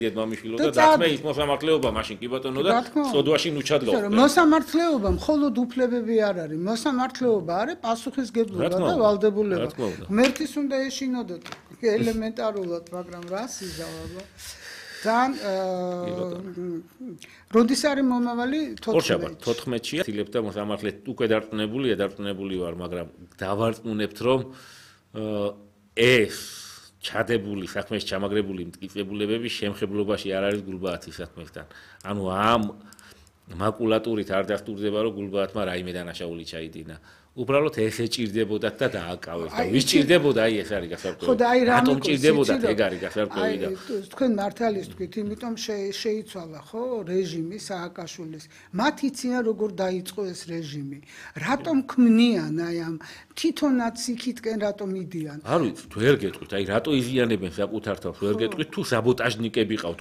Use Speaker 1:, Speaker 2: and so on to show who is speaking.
Speaker 1: მამიშვილო და დათმე ის მოსამართლეობა მაშინ კი ბატონო და წოდვაში ნუჩადგავ.
Speaker 2: მოსამართლეობა მხოლოდ უფლებები არ არის, მოსამართლეობა არის პასუხისგებლობა და ვალდებულება. ღმერთის უნდა ეშინოდოთ ელემენტარულად, მაგრამ რა სიზავაბა. ძალიან როდის არის მომავალი
Speaker 1: 14-ია თილებდა მოსამართლე უკვე დარწმუნებული ვარ, მაგრამ დავარწმუნებთ რომ ეს ჩადებული საქმეში ჩამაგრებული მტკიცებულებები შემხებლობაში არ არის გულბაათის საქმესთან. ანუ ამ მაკულატურით არ დასტურდება რომ გულბაათმა რაიმე დანაშაული ჩაიდინა. უბრალოდ ეს ეჭირდებოდათ და დააკავეს და ვის ჭირდებოდა აი ეს არის გასარკვევი.
Speaker 2: ხო და აი რა
Speaker 1: მარტო ჭირდებოდათ ეგ არის გასარკვევი და
Speaker 2: თქვენ მართალიც თქვით, იმიტომ შეიცვალა ხო რეჟიმი სააკაშვილის. მათ იციან როგორ დაიწყო ეს რეჟიმი. რატომ ქმნიან აი ამ თვითონაც იქითკენ რატომ იდიან?
Speaker 1: არ ვიცი, ვერ გეტყვით, აი რატო იზიანებენ საკუთარ თავს, ვერ გეტყვით თუ საბოტაჟნიკები ყავთ